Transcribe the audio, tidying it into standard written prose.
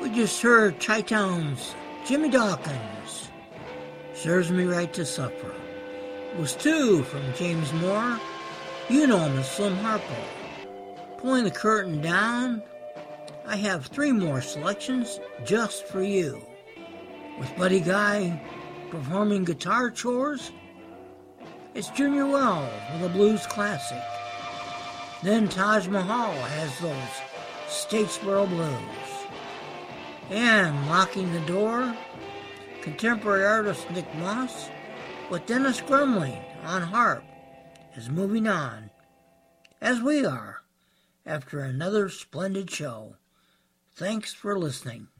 We just heard Chi-Town's Jimmy Dawkins, Serves Me Right to Suffer. It was 2 from James Moore. You know him as Slim Harpo. Pulling the curtain down, I have 3 more selections just for you. With Buddy Guy performing guitar chores, it's Junior Wells with a blues classic. Then Taj Mahal has those Statesboro blues. And locking the door, contemporary artist Nick Moss with Dennis Grumling on harp is moving on, as we are, after another splendid show. Thanks for listening.